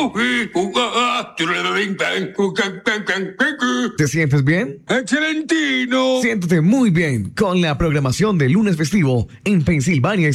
¿Te sientes bien? ¡Excelentino! Siéntete muy bien con la programación de lunes festivo en Pensilvania